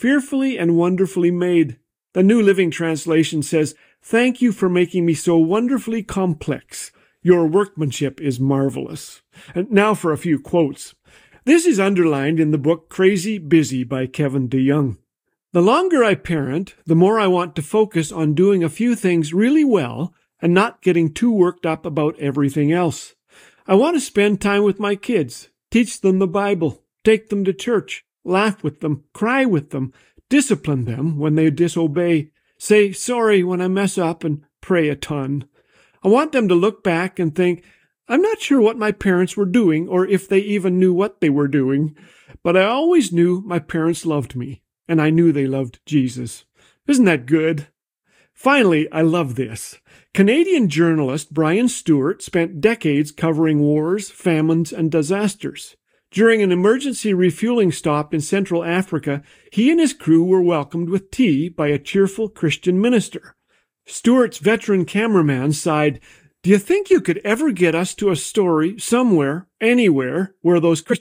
fearfully and wonderfully made. The New Living Translation says, "Thank you for making me so wonderfully complex. Your workmanship is marvelous." And now for a few quotes. This is underlined in the book Crazy Busy by Kevin DeYoung. "The longer I parent, the more I want to focus on doing a few things really well and not getting too worked up about everything else. I want to spend time with my kids, teach them the Bible, take them to church, laugh with them, cry with them, discipline them when they disobey, say sorry when I mess up, and pray a ton. I want them to look back and think, I'm not sure what my parents were doing or if they even knew what they were doing, but I always knew my parents loved me, and I knew they loved Jesus." Isn't that good? Finally, I love this. Canadian journalist Brian Stewart spent decades covering wars, famines, and disasters. During an emergency refueling stop in Central Africa, he and his crew were welcomed with tea by a cheerful Christian minister. Stewart's veteran cameraman sighed, "Do you think you could ever get us to a story somewhere, anywhere, where those